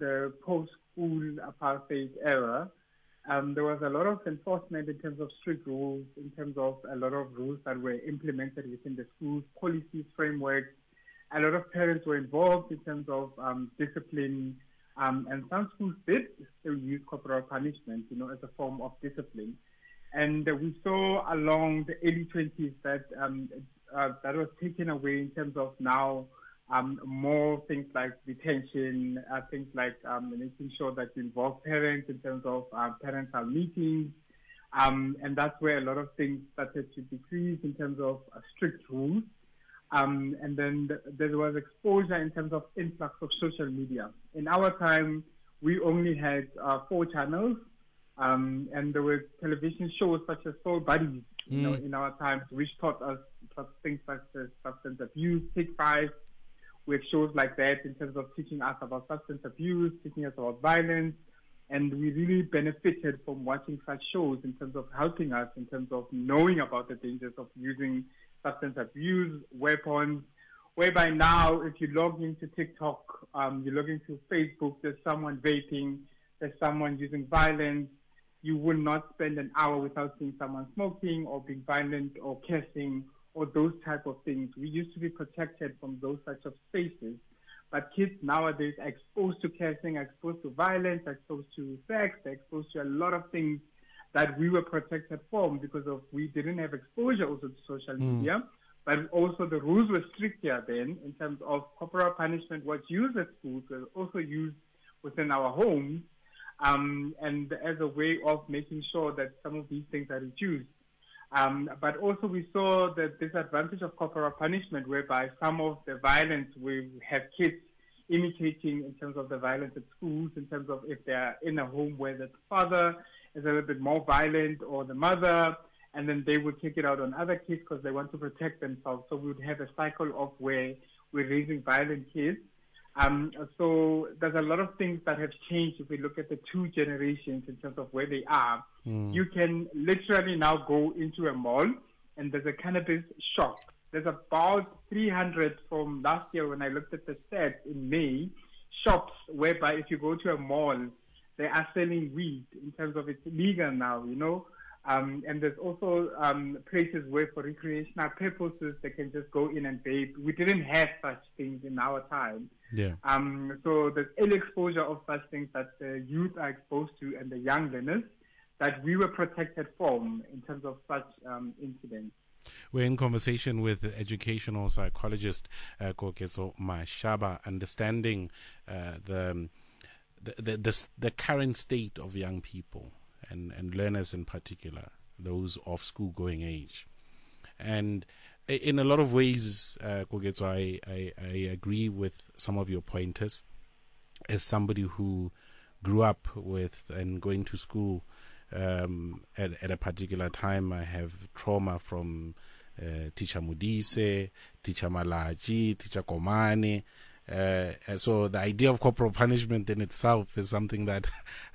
the post-school apartheid era, there was a lot of enforcement in terms of strict rules, in terms of a lot of rules that were implemented within the schools, policies, frameworks. A lot of parents were involved in terms of discipline, and some schools did still use corporal punishment, as a form of discipline. And we saw along the early 20s that that was taken away in terms of now more things like detention, things like making sure that you involve parents in terms of parental meetings. And that's where a lot of things started to decrease in terms of strict rules. And then there was exposure in terms of influx of social media. In our time, we only had 4 channels, and there were television shows such as Soul Buddies, in our times, which taught us things such as substance abuse, Take 5. We have shows like that in terms of teaching us about substance abuse, teaching us about violence, and we really benefited from watching such shows in terms of helping us, in terms of knowing about the dangers of using substance abuse, weapons, whereby now if you log into TikTok, you log into Facebook, there's someone vaping, there's someone using violence. You will not spend an hour without seeing someone smoking or being violent or cursing or those type of things. We used to be protected from those types of spaces. But kids nowadays are exposed to cursing, are exposed to violence, are exposed to sex, they're exposed to a lot of things that we were protected from because of we didn't have exposure also to social media. But also the rules were stricter then in terms of corporal punishment was used at schools, was also used within our homes, and as a way of making sure that some of these things are reduced. But also we saw the disadvantage of corporal punishment, whereby some of the violence we have kids imitating in terms of the violence at schools, in terms of if they're in a home where the father is a little bit more violent or the mother, and then they would take it out on other kids because they want to protect themselves. So we would have a cycle of where we're raising violent kids. So there's a lot of things that have changed if we look at the 2 generations in terms of where they are. You can literally now go into a mall and there's a cannabis shop. There's about 300 from last year when I looked at the stats in May, shops whereby if you go to a mall, they are selling weed in terms of it's legal now, and there's also places where for recreational purposes they can just go in and vape. We didn't have such things in our time. Yeah. So there's early exposure of such things that the youth are exposed to and the young learners that we were protected from in terms of such incidents. We're in conversation with educational psychologist Koketso Mashaba, understanding the current state of young people and learners in particular, those of school-going age. And in a lot of ways, Koketso, I agree with some of your pointers. As somebody who grew up with and going to school at a particular time, I have trauma from Teacher Mudise, Teacher Malaji, Teacher Komane. So the idea of corporal punishment in itself is something that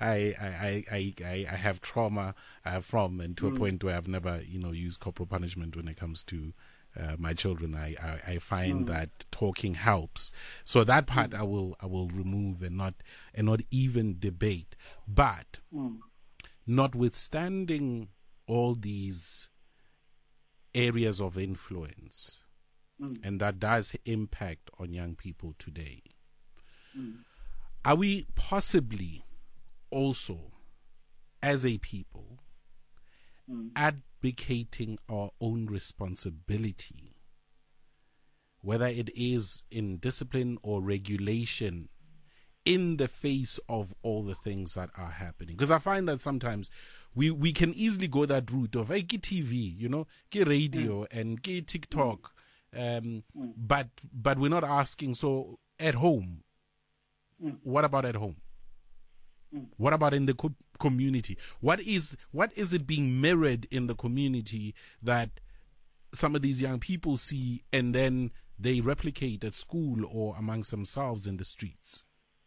I have trauma from, and to a point where I've never used corporal punishment when it comes to my children. I find that talking helps. So that part I will remove and not even debate. But notwithstanding all these areas of influence, and that does impact on young people today, are we possibly also, as a people, advocating our own responsibility, whether it is in discipline or regulation, in the face of all the things that are happening? Because I find that sometimes we can easily go that route of hey, get TV, get radio and get TikTok, but we're not asking. So at home, what about at home? What about in the community? What is it being mirrored in the community that some of these young people see and then they replicate at school or amongst themselves in the streets?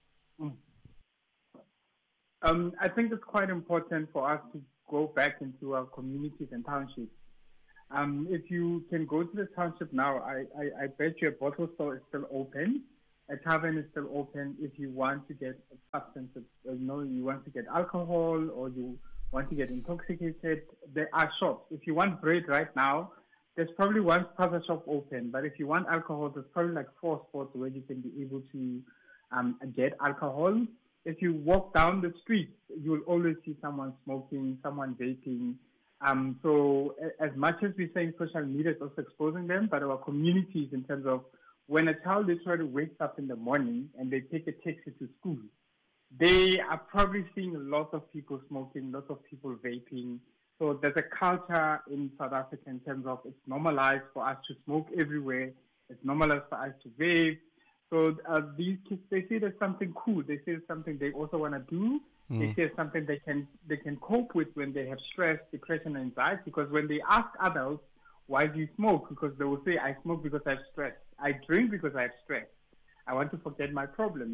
I think it's quite important for us to go back into our communities and townships. If you can go to the township now, I bet your bottle store is still open. A tavern is still open. If you want to get substances, you want to get alcohol or you want to get intoxicated, there are shops. If you want bread right now, there's probably one spaza shop open. But if you want alcohol, there's probably like 4 spots where you can be able to get alcohol. If you walk down the street, you'll always see someone smoking, someone vaping. So as much as we're saying social media is also exposing them, but our communities in terms of when a child literally wakes up in the morning and they take a taxi to school, they are probably seeing lots of people smoking, lots of people vaping. So there's a culture in South Africa in terms of it's normalized for us to smoke everywhere. It's normalized for us to vape. So these kids, they see there's something cool. They see it's something they also want to do. They see it's something they can cope with when they have stress, depression, and anxiety. Because when they ask adults, why do you smoke? Because they will say, I smoke because I have stress. I drink because I have stress. I want to forget my problems.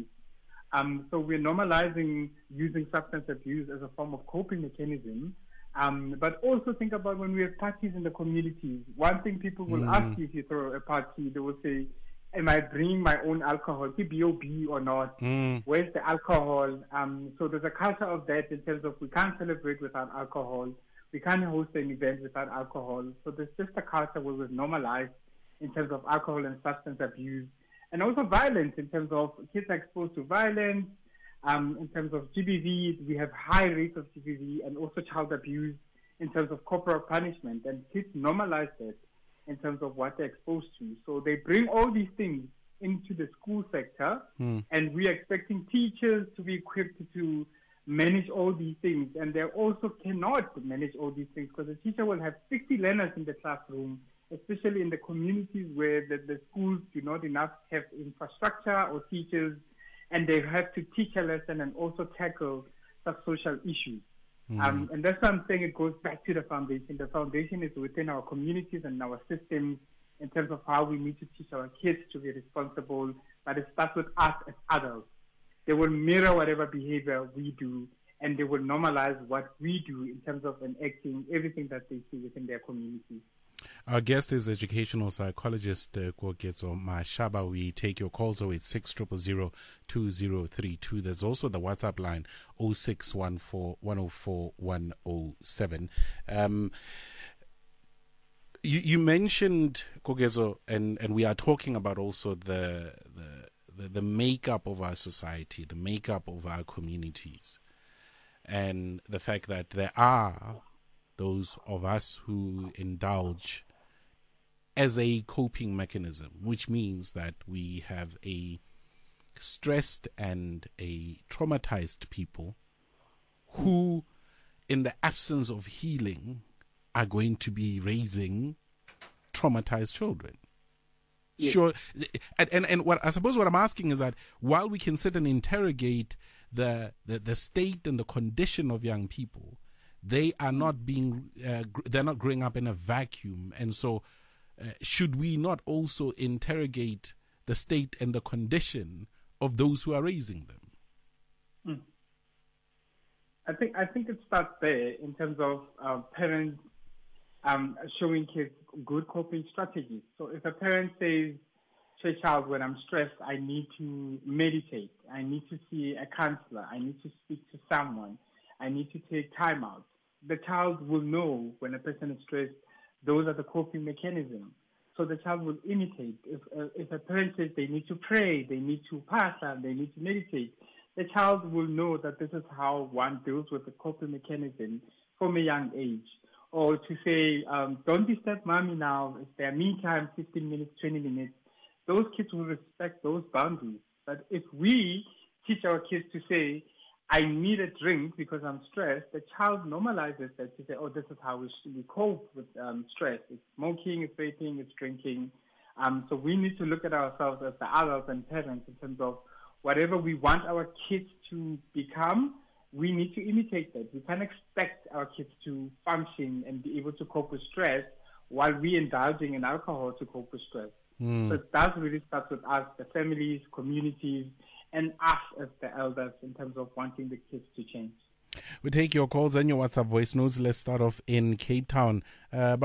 So we're normalizing using substance abuse as a form of coping mechanism. But also think about when we have parties in the communities. One thing people will ask you if you throw a party, they will say, am I bringing my own alcohol, B.O.B. or not? Where's the alcohol? So there's a culture of that in terms of we can't celebrate without alcohol. We can't host an event without alcohol. So there's just a culture where we've normalized in terms of alcohol and substance abuse. And also violence in terms of kids are exposed to violence. In terms of GBV, we have high rates of GBV and also child abuse in terms of corporal punishment. And kids normalize that in terms of what they're exposed to. So they bring all these things into the school sector, and we're expecting teachers to be equipped to manage all these things. And they also cannot manage all these things because the teacher will have 60 learners in the classroom, especially in the communities where the schools do not enough have infrastructure or teachers, and they have to teach a lesson and also tackle such social issues. And that's why I'm saying it goes back to the foundation. The foundation is within our communities and our systems in terms of how we need to teach our kids to be responsible, but it starts with us as adults. They will mirror whatever behavior we do, and they will normalize what we do in terms of enacting everything that they see within their communities. Our guest is educational psychologist Koketso Mashaba. We take your calls 0860002032. There's also the WhatsApp line 0614104107. You mentioned Koketso, and we are talking about also the makeup of our society, the makeup of our communities, and the fact that there are those of us who indulge as a coping mechanism, which means that we have a stressed and a traumatized people who, in the absence of healing, are going to be raising traumatized children. Yes. Sure. And what I suppose what I'm asking is that while we can sit and interrogate the state and the condition of young people, they are not being they're not growing up in a vacuum, and so should we not also interrogate the state and the condition of those who are raising them? I think it starts there in terms of parents showing kids good coping strategies. So if a parent says to a child, when I'm stressed, I need to meditate, I need to see a counselor, I need to speak to someone, I need to take time out. The child will know when a person is stressed, those are the coping mechanisms. So the child will imitate. If a parent says they need to pray, they need to pasta, they need to meditate, the child will know that this is how one deals with the coping mechanism from a young age. Or to say, don't disturb mommy now, it's their me time, 15 minutes, 20 minutes. Those kids will respect those boundaries. But if we teach our kids to say, I need a drink because I'm stressed, the child normalizes that to say, oh, this is how we cope with stress. It's smoking, it's vaping, it's drinking. So we need to look at ourselves as the adults and parents in terms of whatever we want our kids to become, we need to imitate that. We can't expect our kids to function and be able to cope with stress while we indulging in alcohol to cope with stress. So it does really start with us, the families, communities, and us as the elders in terms of wanting the kids to change. We take your calls and your WhatsApp voice notes. Let's start off in Cape Town.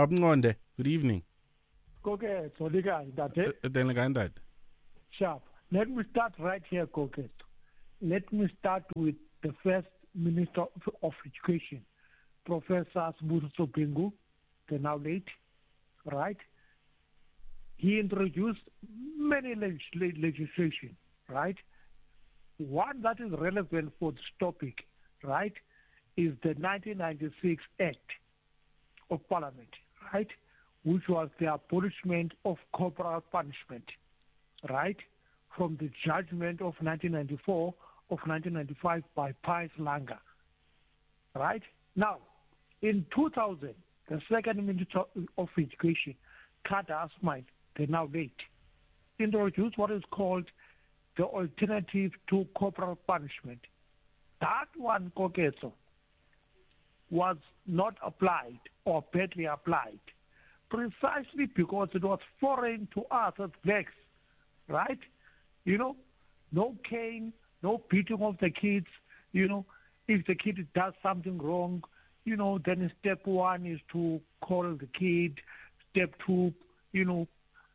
Babngonde, good evening. Sharp. Let me start right here, Koketo. Let me start with the first Minister of Education, Professor Sibusiso Bhengu, the now late, right? He introduced many legislation, right? One that is relevant for this topic, right, is the 1996 Act of Parliament, right, which was the abolishment of corporal punishment, right, from the judgment of 1994 of 1995 by Pius Langa, right? Now, in 2000, the second Minister of Education, Kada Asmine, the now late, introduced what is called the alternative to corporal punishment. That one, Koketo, was not applied or badly applied precisely because it was foreign to us as blacks, right? You know, no cane, no beating of the kids. You know, if the kid does something wrong, you know, then step one is to call the kid. Step two, you know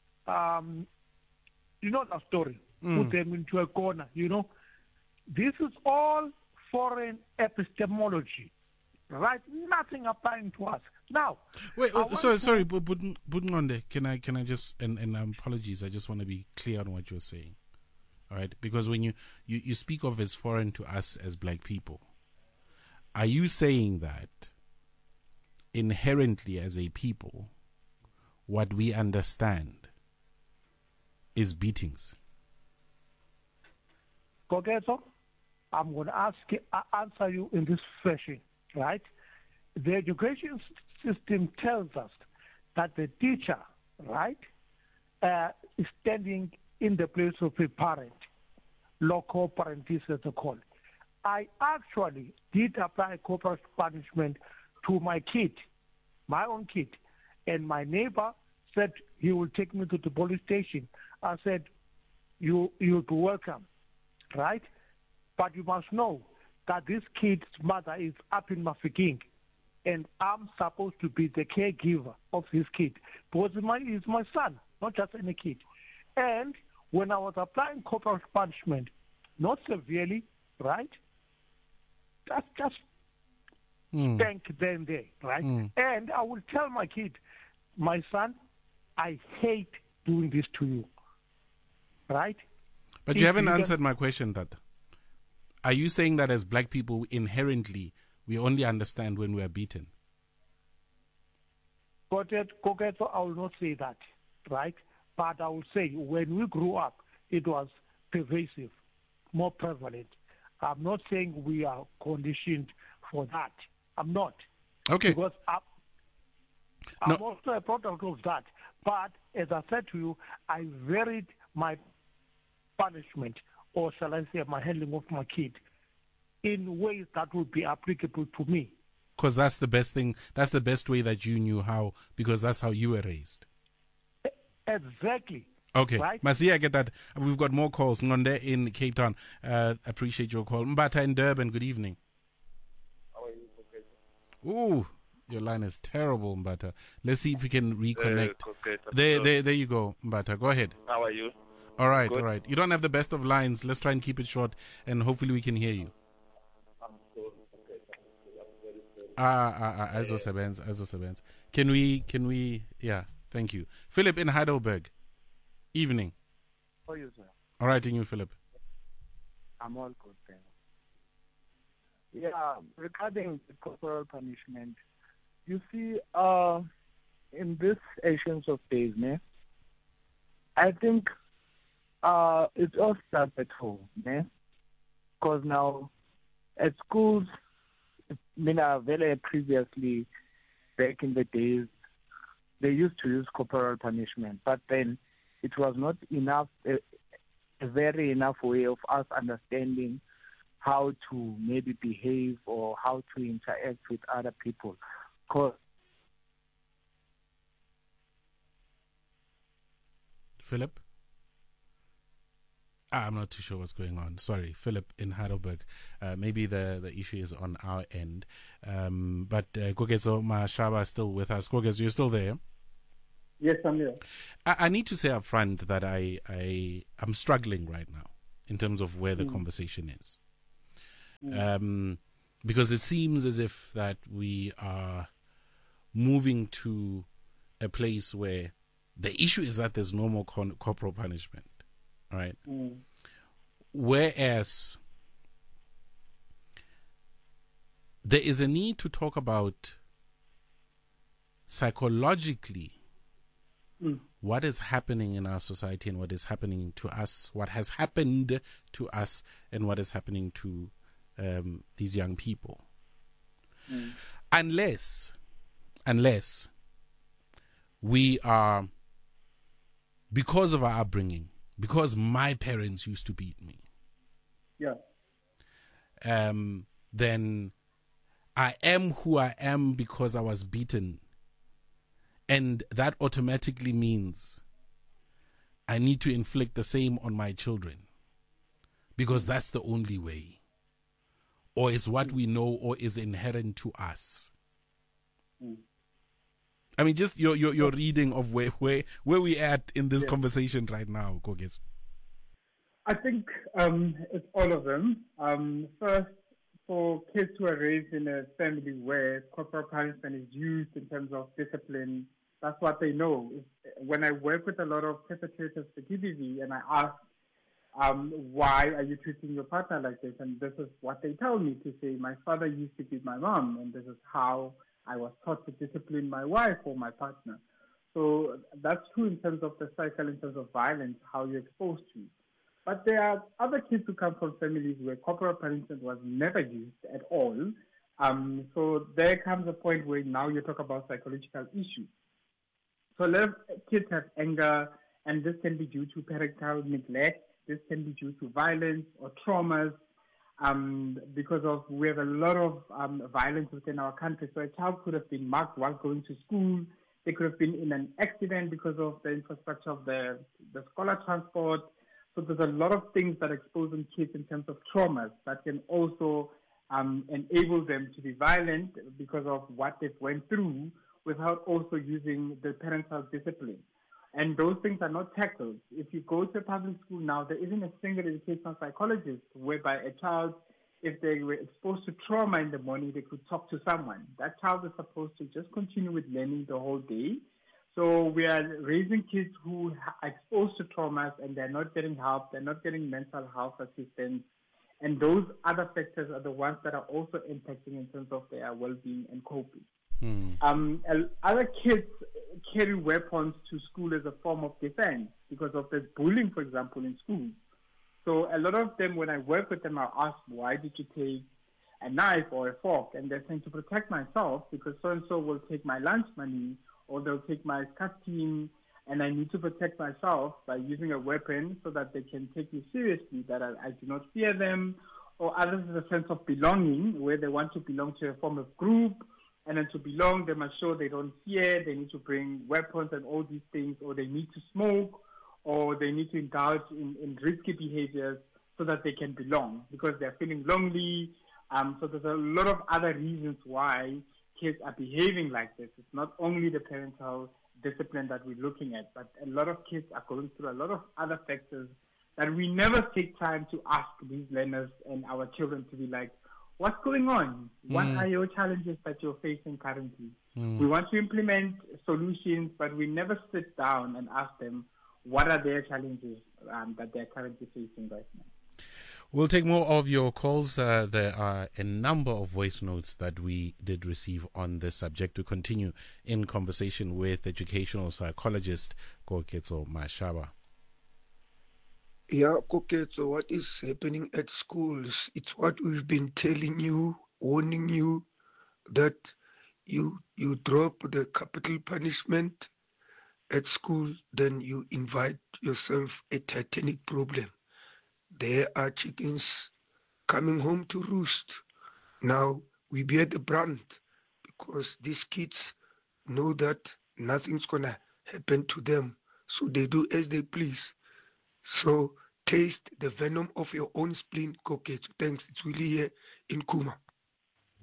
the story. Put them into a corner, you know. This is all foreign epistemology, right? Nothing applying to us. Now, wait, sorry, Budngonde, can I just, and apologies, I just want to be clear on what you're saying, all right? Because when you speak of as foreign to us as black people, are you saying that inherently as a people, what we understand is beatings? Koketo, I'm going to answer you in this fashion, right? The education system tells us that the teacher, right, is standing in the place of a parent, local parentis as they call it. I actually did apply corporal punishment to my kid, my own kid, and my neighbor said he will take me to the police station. I said, you'll be welcome, right? But you must know that this kid's mother is up in Mafeking, and I'm supposed to be the caregiver of this kid because he's my son, not just any kid. And when I was applying corporal punishment, not severely, right? Just spank them there, right? And I will tell my kid, my son, I hate doing this to you, right? But you haven't answered my question, Tata. Are you saying that as black people, inherently, we only understand when we are beaten? Koketo, I will not say that, right? But I will say when we grew up, it was pervasive, more prevalent. I'm not saying we are conditioned for that. I'm not. Okay. Because I'm also a product of that. But as I said to you, I varied my punishment, or shall I say my handling of my kid, in ways that would be applicable to me. Because that's the best thing, that's the best way that you knew how, because that's how you were raised. Exactly. Okay. Right? Masi, I get that. We've got more calls. Ngonde in Cape Town. Appreciate your call. Mbata in Durban, good evening. How are you, Koketo? Ooh, your line is terrible, Mbata. Let's see if we can reconnect. Koketo. There you go, Mbata. Go ahead. How are you? All right, Good. all right. You don't have the best of lines. Let's try and keep it short, and hopefully we can hear you. I'm sorry, Koketo. I'm very sorry. Azosebenz. Can we, yeah, thank you. Philip in Heidelberg. Evening. How are you, sir? All right, and you, Philip? I'm all good, thanks. Yeah, regarding the corporal punishment, you see, in this Ancients of Days, I think it all starts at home, because now at schools, very previously, back in the days, they used to use corporal punishment, but then it was not enough, a very enough way of us understanding how to maybe behave or how to interact with other people. Philip? I'm not too sure what's going on. Sorry, Philip in Heidelberg. Maybe the issue is on our end. But Koketo Mashaba is still with us. Koketo, you're still there? Yes, I'm here. I need to say up front that I'm struggling right now in terms of where the conversation is. Because it seems as if that we are moving to a place where the issue is that there's no more corporal punishment, right? Whereas there is a need to talk about psychologically what is happening in our society and what is happening to us, what has happened to us and what is happening to these young people. Unless we are, because of our upbringing, because my parents used to beat me, then I am who I am because I was beaten. And that automatically means I need to inflict the same on my children because that's the only way, or is what we know, or is inherent to us. I mean, just your reading of where we at in this conversation right now, Kokeso. I think it's all of them. First, for kids who are raised in a family where corporal punishment is used in terms of discipline, that's what they know. When I work with a lot of perpetrators for GBV and I ask, why are you treating your partner like this? And this is what they tell me to say, my father used to beat my mom, and this is how I was taught to discipline my wife or my partner. So that's true in terms of the cycle, in terms of violence, how you're exposed to. But there are other kids who come from families where corporal punishment was never used at all. So there comes a point where now you talk about psychological issues. So a lot of kids have anger, and this can be due to parental neglect. This can be due to violence or traumas, because of we have a lot of violence within our country. So a child could have been mugged while going to school. They could have been in an accident because of the infrastructure of the scholar transport. So there's a lot of things that are exposing kids in terms of traumas that can also enable them to be violent because of what they've went through without also using the parental discipline. And those things are not tackled. If you go to a public school now, there isn't a single educational psychologist whereby a child, if they were exposed to trauma in the morning, they could talk to someone. That child is supposed to just continue with learning the whole day. So we are raising kids who are exposed to traumas and they're not getting help, they're not getting mental health assistance. And those other factors are the ones that are also impacting in terms of their well-being and coping. Other kids carry weapons to school as a form of defense because of the bullying, for example, in schools. So a lot of them, when I work with them, I ask, why did you take a knife or a fork? And they're saying, to protect myself because so-and-so will take my lunch money or they'll take my cutting, and I need to protect myself by using a weapon so that they can take me seriously, that I do not fear them. Or others is a sense of belonging, where they want to belong to a form of group. And then to belong, they must show they don't fear, they need to bring weapons and all these things, or they need to smoke, or they need to indulge in risky behaviors so that they can belong, because they're feeling lonely. So there's a lot of other reasons why kids are behaving like this. It's not only the parental discipline that we're looking at, but a lot of kids are going through a lot of other factors that we never take time to ask these learners and our children to be like, what's going on? What are your challenges that you're facing currently? We want to implement solutions, but we never sit down and ask them what are their challenges that they're currently facing right now. We'll take more of your calls. There are a number of voice notes that we did receive on this subject. We continue in conversation with educational psychologist Kokeso Mashaba. Yeah, Kokeso, what is happening at schools? It's what we've been telling you, warning you, that you drop the capital punishment at school, then you invite yourself a titanic problem. There are chickens coming home to roost. Now we bear the brunt because these kids know that nothing's gonna happen to them, so they do as they please. So taste the venom of your own spleen, Kokeso. Thanks. It's Willie here in Kuma.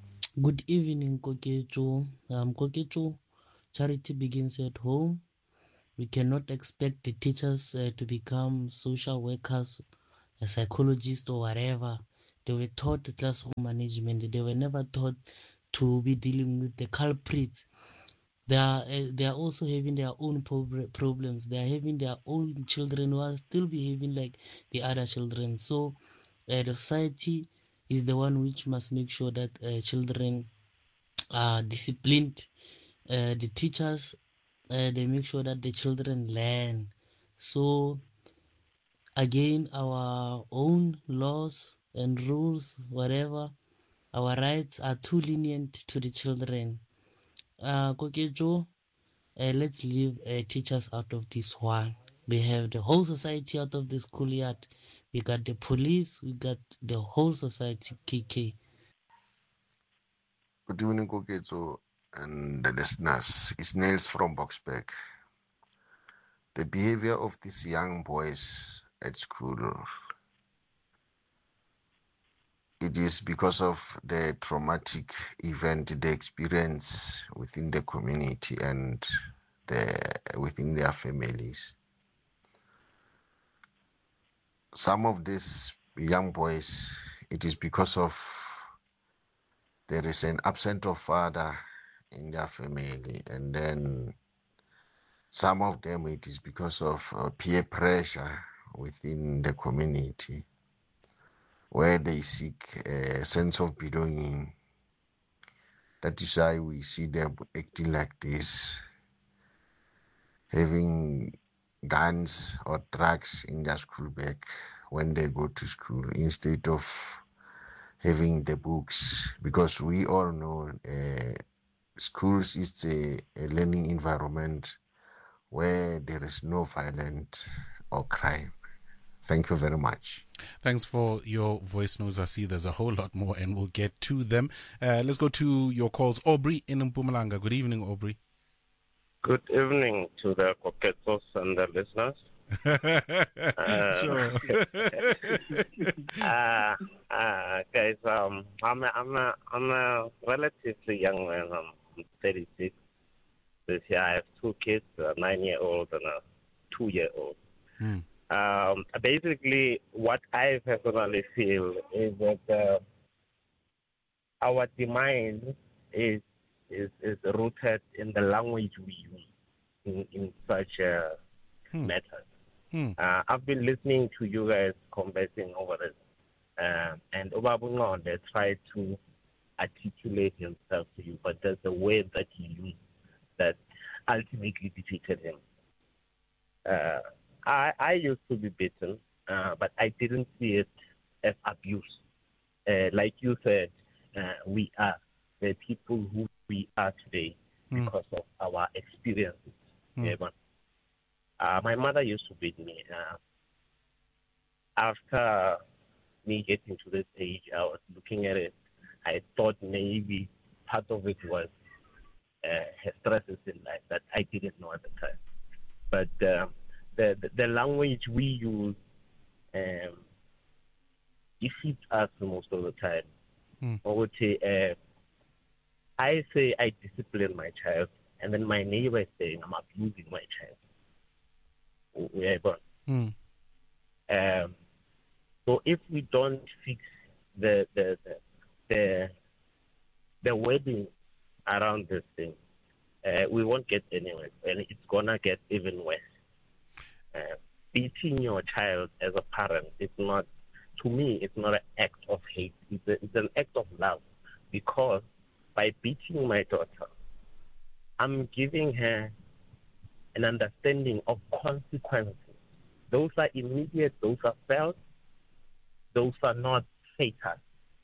Good evening, Kokeso. Kokeso, charity begins at home. We cannot expect the teachers to become social workers, a psychologist or whatever. They were taught classroom management. They were never taught to be dealing with the culprits. They are also having their own problems. They are having their own children who are still behaving like the other children. So the society is the one which must make sure that children are disciplined. The teachers, they make sure that the children learn. So again, our own laws and rules, whatever, our rights are too lenient to the children. Kokejo, let's leave teachers out of this one. We have the whole society out of the schoolyard. We got the police, we got the whole society, KK. Good evening, Koketo and the listeners. It's Nails from Boxburg. The behavior of these young boys at school, it is because of the traumatic event they experience within the community and within their families. Some of these young boys, it is because of there is an absence of father in their family, and then some of them it is because of peer pressure within the community, where they seek a sense of belonging. That is why we see them acting like this, having guns or drugs in their school bag when they go to school instead of having the books, because we all know schools is a learning environment where there is no violence or crime. Thank you very much. Thanks for your voice notes. I see there's a whole lot more and we'll get to them. Let's go to your calls. Aubrey in Mpumalanga. Good evening, Aubrey. Good evening to the Koketos and the listeners. Sure. Guys, I'm a relatively young man. I'm 36. This year I have two kids, a 9-year-old and a 2-year-old. Basically, what I personally feel is that our demise is rooted in the language we use in such a matter. I've been listening to you guys conversing over this, and Obabunga, they try to articulate himself to you, but there's a way that he used that ultimately defeated him. I used to be beaten, but I didn't see it as abuse. Like you said, we are the people who we are today because of our experiences. My mother used to beat me. After me getting to this age, I was looking at it. I thought maybe part of it was her stresses in life that I didn't know at the time. But the language we use defeats us most of the time. I say I discipline my child, and then my neighbor is saying I'm abusing my child. So if we don't fix the wording around this thing, we won't get anywhere, and it's gonna get even worse. Beating your child as a parent is not, to me, it's not an act of hate. It's an act of love, because by beating my daughter, I'm giving her an understanding of consequences. Those are immediate, those are felt, those are not fatal.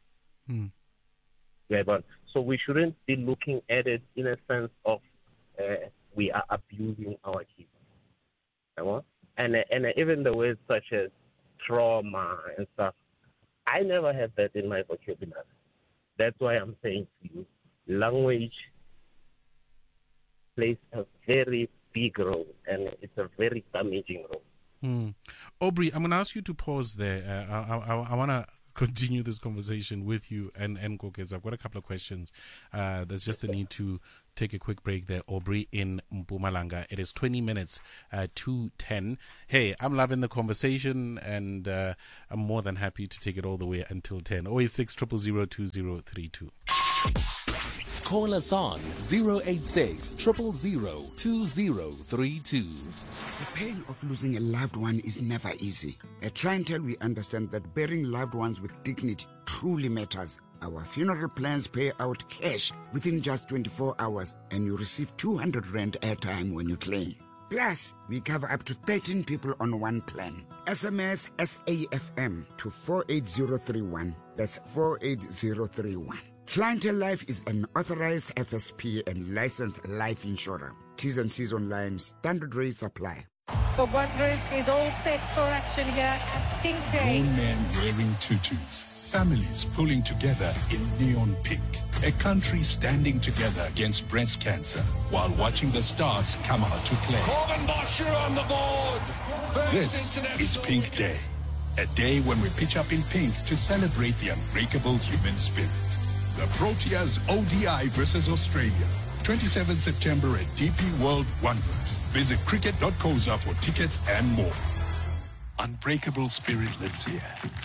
So we shouldn't be looking at it in a sense of we are abusing our kids. And even the words such as trauma and stuff, I never had that in my vocabulary. That's why I'm saying to you, language plays a very big role, and it's a very damaging role. Aubrey, I'm going to ask you to pause there. I want to continue this conversation with you and Koketso. I've got a couple of questions. There's just a need to take a quick break there. Aubrey in Mpumalanga. It is 20 minutes to 10. Hey, I'm loving the conversation, and I'm more than happy to take it all the way until 10. 086 000 2032. Call us on 086 000 2032. The pain of losing a loved one is never easy. At Clientele, we understand that burying loved ones with dignity truly matters. Our funeral plans pay out cash within just 24 hours, and you receive 200 Rand airtime when you claim. Plus, we cover up to 13 people on one plan. SMS SAFM to 48031. That's 48031. Clientele Life is an authorized FSP and licensed life insurer. T's and C's online. Standard rates apply. The Wanderers is all set for action here at Pink Day. Grown men wearing tutus. Families pulling together in neon pink. A country standing together against breast cancer while watching the stars come out to play. Corbin Bosher on the board. This is Pink Day. A day when we pitch up in pink to celebrate the unbreakable human spirit. The Proteas ODI versus Australia. 27th September at DP World Wanderers. Visit cricket.coza for tickets and more. Unbreakable spirit lives here.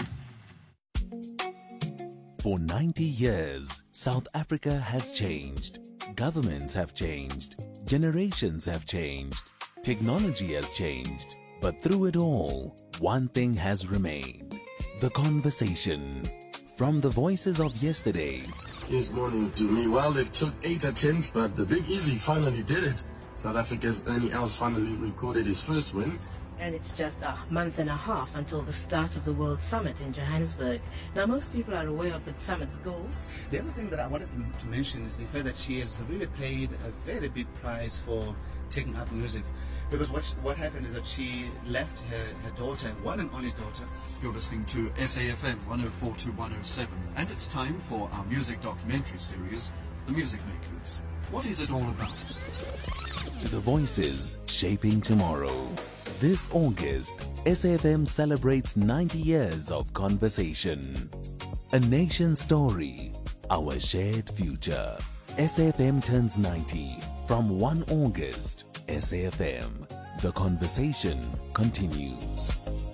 For 90 years, South Africa has changed. Governments have changed. Generations have changed. Technology has changed. But through it all, one thing has remained. The conversation. From the voices of yesterday. Yes, morning to me. Well, it took 8 attempts, but the Big Easy finally did it. South Africa's Ernie Els finally recorded his first win. And it's just a month and a half until the start of the World Summit in Johannesburg. Now, most people are aware of the summit's goals. The other thing that I wanted to mention is the fact that she has really paid a very big price for taking up music. Because what happened is that she left her daughter, one and only daughter. You're listening to SAFM 104 to 107, and it's time for our music documentary series, The Music Makers. What is it all about? To the voices shaping tomorrow. This August, SAFM celebrates 90 years of conversation. A nation's story, our shared future. SAFM turns 90 from 1 August. SAFM, the conversation continues.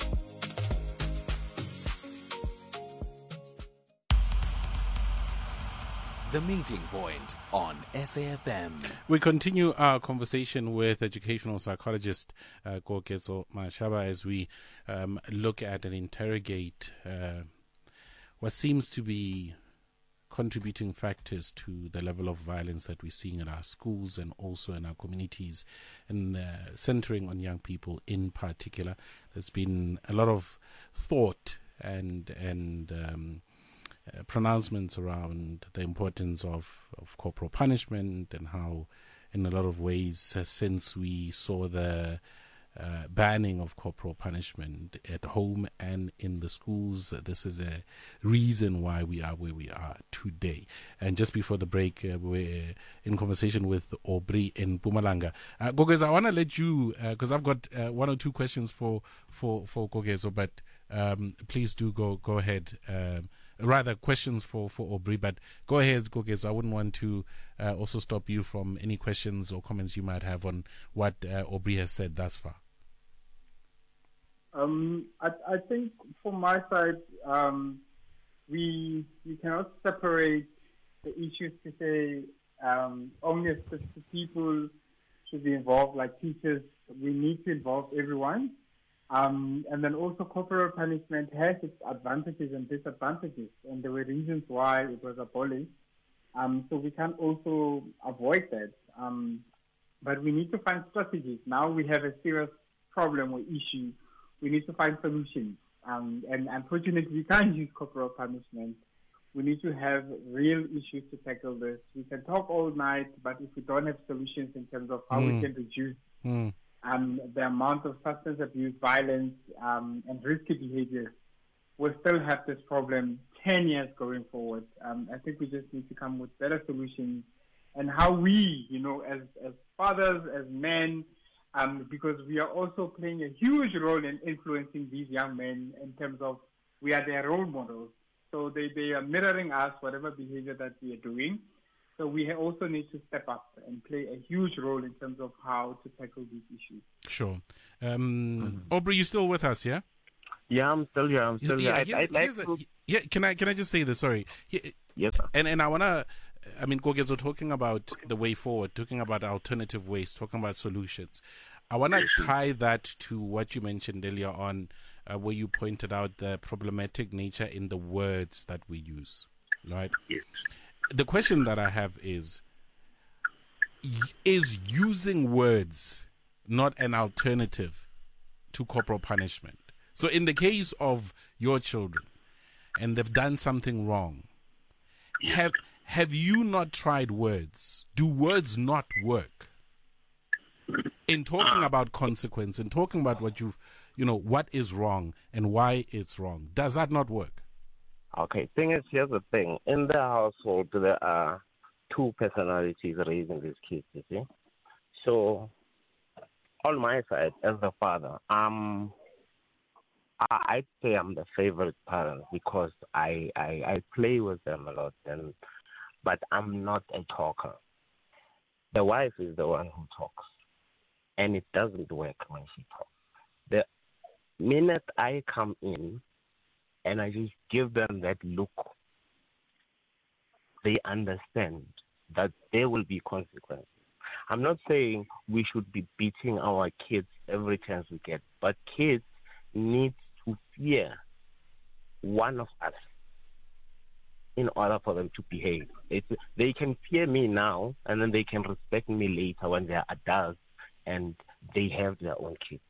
The Meeting Point on SAFM. We continue our conversation with educational psychologist Koketso Mashaba as we look at and interrogate what seems to be contributing factors to the level of violence that we're seeing in our schools and also in our communities, and centering on young people in particular. There's been a lot of thought and pronouncements around the importance of corporal punishment, and how in a lot of ways since we saw the banning of corporal punishment at home and in the schools, this is a reason why we are where we are today. And just before the break, we're in conversation with Aubrey in Mpumalanga. Koketso, I want to let you, because I've got one or two questions for Koketso, but please do go ahead. Rather, questions for Aubrey, but go ahead, Koketso. I wouldn't want to also stop you from any questions or comments you might have on what Aubrey has said thus far. I think from my side, we cannot separate the issues to say only specific people should be involved, like teachers. We need to involve everyone. And then also corporal punishment has its advantages and disadvantages, and there were reasons why it was abolished. So we can't also avoid that. But we need to find strategies. Now we have a serious problem or issue. We need to find solutions. And unfortunately, we can't use corporal punishment. We need to have real issues to tackle this. We can talk all night, but if we don't have solutions in terms of how we can reduce the amount of substance abuse, violence, and risky behaviors, we'll still have this problem 10 years going forward. I think we just need to come with better solutions, and how we, as fathers, as men, because we are also playing a huge role in influencing these young men in terms of we are their role models. So they are mirroring us, whatever behavior that we are doing. So we also need to step up and play a huge role in terms of how to tackle these issues. Sure. Aubrey, you still with us, yeah? Yeah, I'm still here. Can I just say this? Sorry. Yes, sir. And I want to, Kogezo, talking about the way forward, talking about alternative ways, talking about solutions. I want to tie that to what you mentioned earlier on, where you pointed out the problematic nature in the words that we use, right? Yes. The question that I have is using words not an alternative to corporal punishment? So in the case of your children, and they've done something wrong, have you not tried words? Do words not work? In talking about consequence, in talking about what is wrong and why it's wrong, does that not work? Okay, here's the thing. In the household, there are two personalities raising these kids, you see. So, on my side, as a father, I'd say I'm the favorite parent because I play with them a lot, but I'm not a talker. The wife is the one who talks, and it doesn't work when she talks. The minute I come in and I just give them that look, they understand that there will be consequences. I'm not saying we should be beating our kids every chance we get, but kids need to fear one of us in order for them to behave. They can fear me now, and then they can respect me later when they are adults and they have their own kids.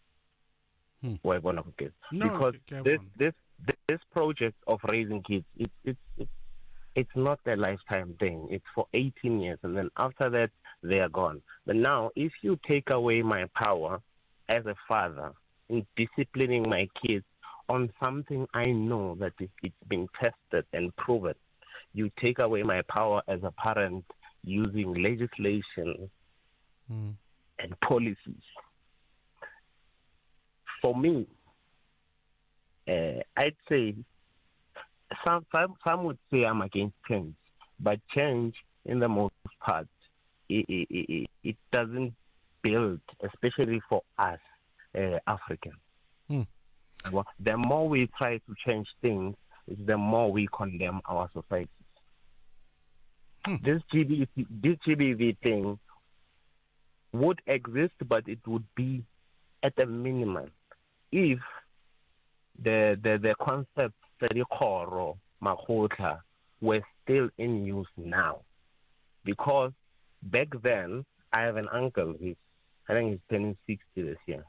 Because this project of raising kids, it's not a lifetime thing. It's for 18 years, and then after that, they are gone. But now, if you take away my power as a father in disciplining my kids on something I know that it's been tested and proven, you take away my power as a parent using legislation and policies. For me, I'd say some would say I'm against change, but change, in the most part, it doesn't build, especially for us Africans. Well, the more we try to change things, the more we condemn our societies. This GBV thing would exist, but it would be at a minimum if the concepts Serikoro, Makota were still in use now. Because back then, I have an uncle, I think he's turning 60 this year.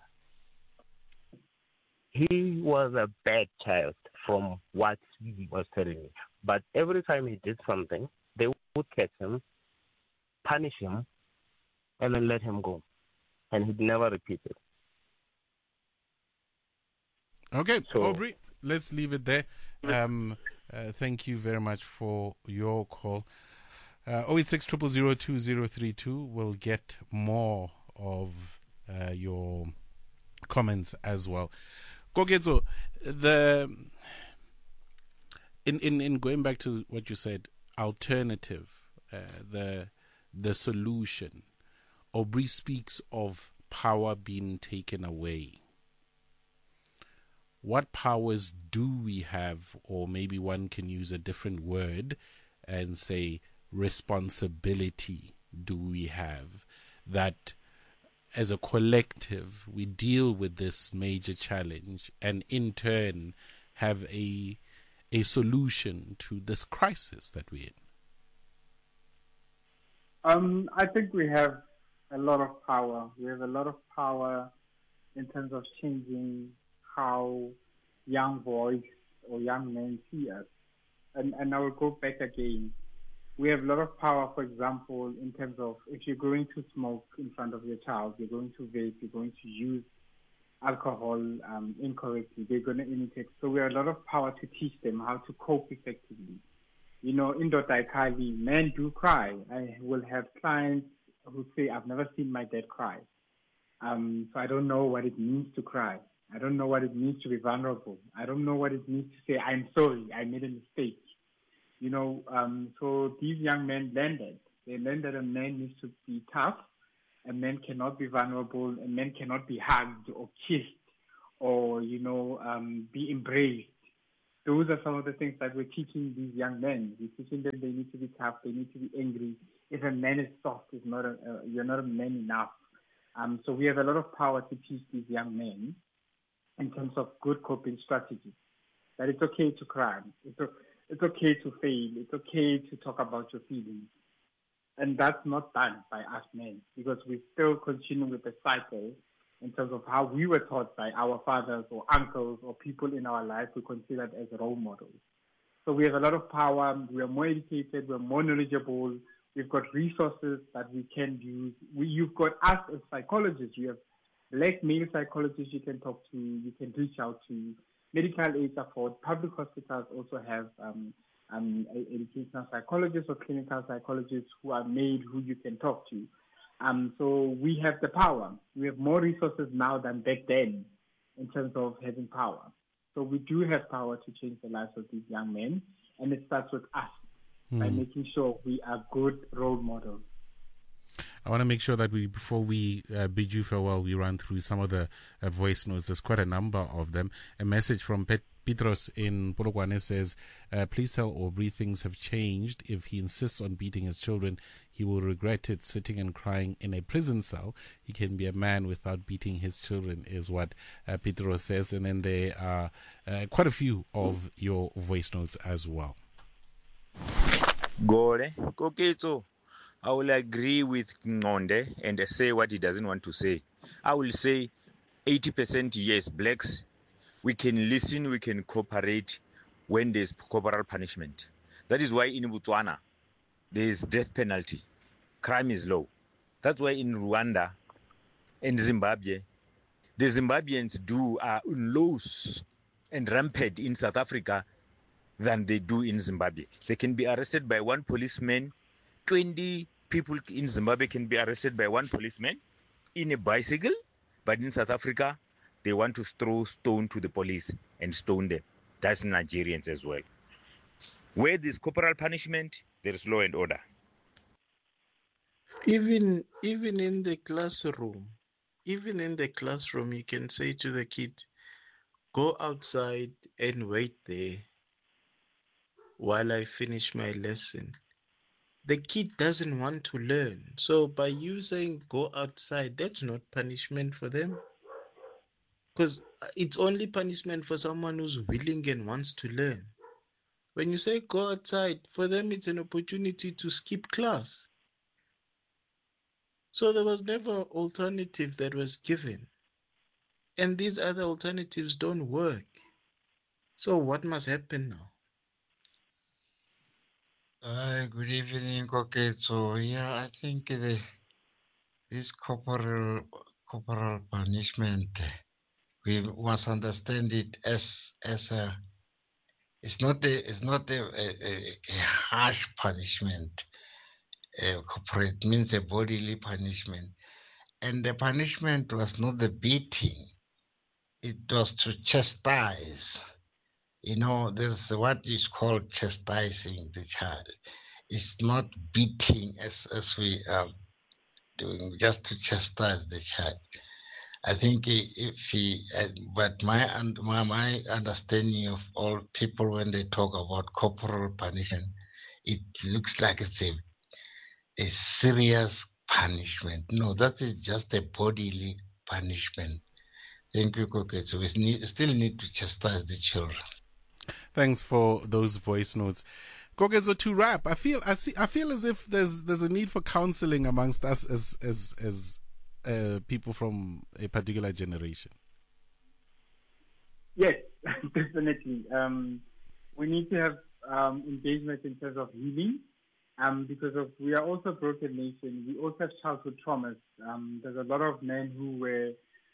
He was a bad child from what he was telling me. But every time he did something, they would catch him, punish him, and then let him go. And he'd never repeat it. Okay, so, Aubrey, let's leave it there. Thank you very much for your call. 086 000 2032. We'll get more of your comments as well. Kogetso, in going back to what you said, alternative, the solution. Aubrey speaks of power being taken away. What powers do we have, or maybe one can use a different word and say responsibility do we have, that as a collective we deal with this major challenge and in turn have a solution to this crisis that we're in? I think we have a lot of power. We have a lot of power in terms of changing how young boys or young men see us. And I will go back again. We have a lot of power, for example, in terms of if you're going to smoke in front of your child, you're going to vape, you're going to use alcohol incorrectly, they're going to imitate. So we have a lot of power to teach them how to cope effectively. In Dotaikali, men do cry. I will have clients who say, I've never seen my dad cry. So I don't know what it means to cry. I don't know what it means to be vulnerable. I don't know what it means to say, I'm sorry, I made a mistake. You know, so these young men learned it. They learned that a man needs to be tough, a man cannot be vulnerable, a man cannot be hugged or kissed or, you know, be embraced. Those are some of the things that we're teaching these young men. We're teaching them they need to be tough, they need to be angry. If a man is soft, you're not a man enough. So we have a lot of power to teach these young men in terms of good coping strategies. That it's okay to cry. It's okay to fail. It's okay to talk about your feelings. And that's not done by us men because we still continue with the cycle in terms of how we were taught by our fathers or uncles or people in our life we considered as role models. So we have a lot of power. We are more educated. We're more knowledgeable. We've got resources that we can use. You've got us as psychologists. You have black male psychologists you can talk to. You can reach out to. Medical aid support. Public hospitals also have educational psychologists or clinical psychologists who are made who you can talk to. So we have the power. We have more resources now than back then in terms of having power. So we do have power to change the lives of these young men, and it starts with us by making sure we are good role models. I want to make sure that before we bid you farewell, we run through some of the voice notes. There's quite a number of them. A message from Petros in Polokwane says, please tell Aubrey things have changed. If he insists on beating his children, he will regret it sitting and crying in a prison cell. He can be a man without beating his children, is what Petros says. And then there are quite a few of your voice notes as well. Gore, Koketso. I will agree with Ngonde and say what he doesn't want to say. I will say 80% yes, blacks, we can listen, we can cooperate when there's corporal punishment. That is why in Botswana, there is death penalty. Crime is low. That's why in Rwanda and Zimbabwe, the Zimbabweans do lows and rampant in South Africa than they do in Zimbabwe. They can be arrested by one policeman. 20 people in Zimbabwe can be arrested by one policeman in a bicycle, but in South Africa, they want to throw stone to the police and stone them. That's Nigerians as well. Where there's corporal punishment, there's law and order. Even in the classroom, you can say to the kid, go outside and wait there while I finish my lesson. The kid doesn't want to learn. So by you saying go outside, that's not punishment for them. Because it's only punishment for someone who's willing and wants to learn. When you say go outside, for them it's an opportunity to skip class. So there was never an alternative that was given. And these other alternatives don't work. So what must happen now? Good evening, Koketso. Yeah, I think this corporal punishment, we must understand it as a. It's not a harsh punishment. Corporate means a bodily punishment, and the punishment was not the beating; it was to chastise. You know, there's what is called chastising the child. It's not beating as we are doing, just to chastise the child. I think but my understanding of all people when they talk about corporal punishment, it looks like it's a serious punishment. No, that is just a bodily punishment. Thank you, Koketso. We still need to chastise the children. Thanks for those voice notes. Koketso, to wrap, I feel as if there's a need for counseling amongst us as people from a particular generation. Yes, definitely. We need to have engagement in terms of healing, because we are also a broken nation. We also have childhood traumas. There's a lot of men who were,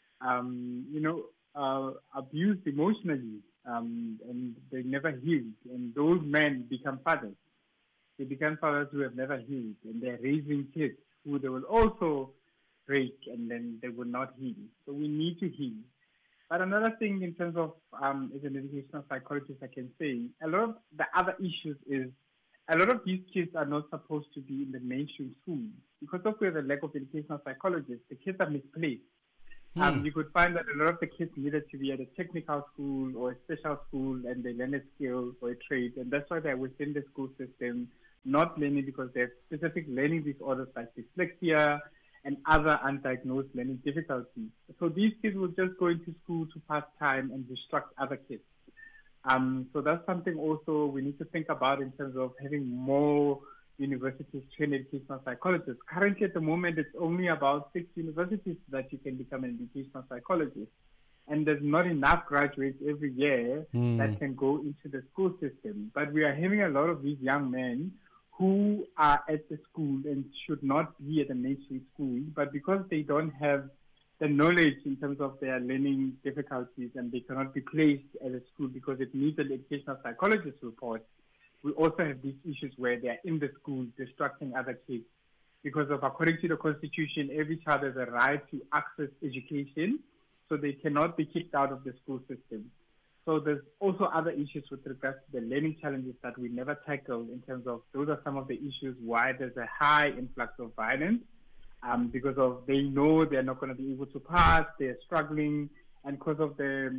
abused emotionally. And they never healed, and those men become fathers. They become fathers who have never healed, and they're raising kids who they will also break, and then they will not heal. So we need to heal. But another thing in terms of, as an educational psychologist, I can say, a lot of the other issues is a lot of these kids are not supposed to be in the mainstream school. Because of the lack of educational psychologists, the kids are misplaced. You could find that a lot of the kids needed to be at a technical school or a special school, and they learn a skill or a trade, and that's why they're within the school system, not learning because they have specific learning disorders like dyslexia and other undiagnosed learning difficulties. So these kids will just go into school to pass time and distract other kids. So that's something also we need to think about in terms of having more universities train educational psychologists. Currently, at the moment, it's only about 6 universities that you can become an educational psychologist. And there's not enough graduates every year that can go into the school system. But we are having a lot of these young men who are at the school and should not be at the mainstream school, but because they don't have the knowledge in terms of their learning difficulties and they cannot be placed at a school because it needs an educational psychologist report, we also have these issues where they are in the school distracting other kids. Because of, according to the Constitution, every child has a right to access education, so they cannot be kicked out of the school system. So there's also other issues with regards to the learning challenges that we never tackled in terms of, those are some of the issues why there's a high influx of violence, because of they know they're not going to be able to pass, they're struggling, and because of the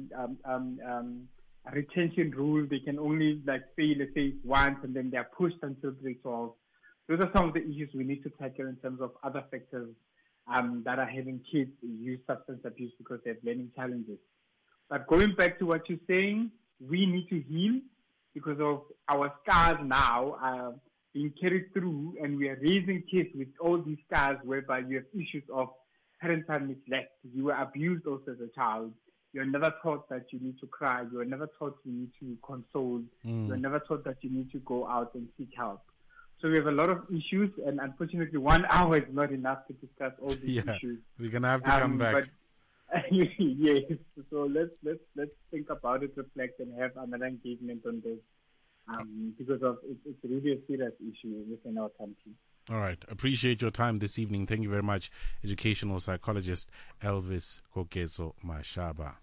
retention rule, they can only fail, let's say, once, and then they're pushed until grade 12. Those are some of the issues we need to tackle in terms of other factors that are having kids use substance abuse because they have learning challenges. But going back to what you're saying, we need to heal because of our scars now are being carried through, and we are raising kids with all these scars whereby you have issues of parental neglect. You were abused also as a child. You're never taught that you need to cry. You're never taught you need to console. You're never taught that you need to go out and seek help. So we have a lot of issues, and unfortunately 1 hour is not enough to discuss all these issues. We're going to have to come back. Yes, so let's think about it, reflect, and have another engagement on this, because of it's really a serious issue within our country. All right. Appreciate your time this evening. Thank you very much, educational psychologist Elvis Koketso Mashaba.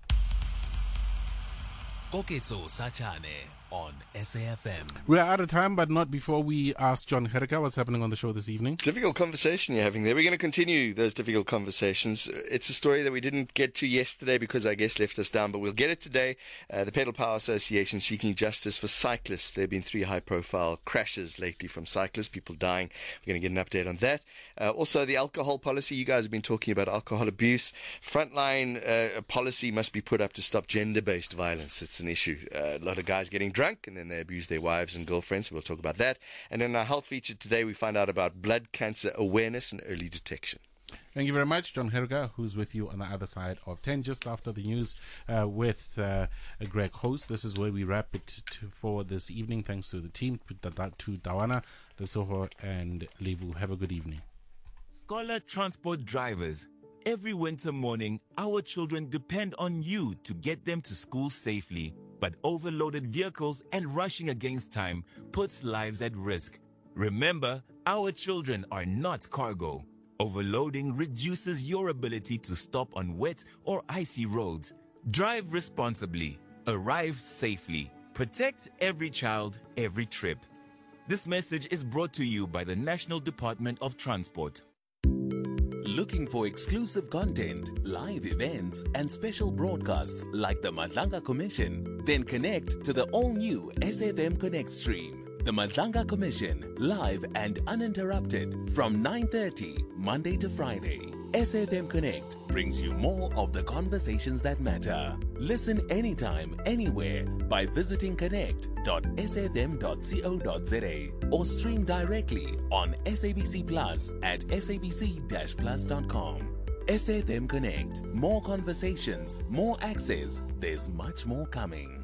Koketso Sachane on SAFM. We are out of time, but not before we ask John Gericka what's happening on the show this evening. Difficult conversation you're having there. We're going to continue those difficult conversations. It's a story that we didn't get to yesterday because our guest left us down, but we'll get it today. The Pedal Power Association seeking justice for cyclists. There have been 3 high-profile crashes lately from cyclists, people dying. We're going to get an update on that. Also, the alcohol policy. You guys have been talking about alcohol abuse. Frontline policy must be put up to stop gender-based violence. It's an issue. A lot of guys getting drunk and then they abuse their wives and girlfriends. We'll talk about that. And in our health feature today, we find out about blood cancer awareness and early detection. Thank you very much, John Gericka, who's with you on the other side of 10, just after the news with Greg Host. This is where we wrap it for this evening. Thanks to the team, to Dawana, Lesoho, and Levu. Have a good evening. Scholar Transport drivers, every winter morning, our children depend on you to get them to school safely. But overloaded vehicles and rushing against time puts lives at risk. Remember, our children are not cargo. Overloading reduces your ability to stop on wet or icy roads. Drive responsibly. Arrive safely. Protect every child, every trip. This message is brought to you by the National Department of Transport. Looking for exclusive content, live events, and special broadcasts like the Madlanga Commission? Then connect to the all-new SAFM Connect stream. The Madlanga Commission, live and uninterrupted from 9:30 Monday to Friday. SAFM Connect brings you more of the conversations that matter. Listen anytime, anywhere by visiting connect.safm.co.za or stream directly on SABC Plus at sabc-plus.com. SAFM Connect. More conversations, more access. There's much more coming.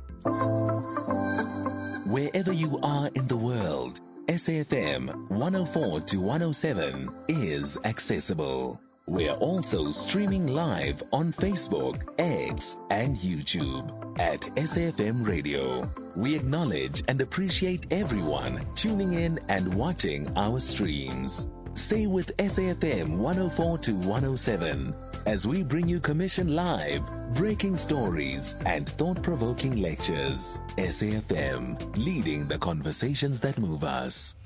Wherever you are in the world, SAFM 104 to 107 is accessible. We're also streaming live on Facebook, X, and YouTube at SAFM Radio. We acknowledge and appreciate everyone tuning in and watching our streams. Stay with SAFM 104 to 107 as we bring you Commission Live, breaking stories and thought-provoking lectures. SAFM, leading the conversations that move us.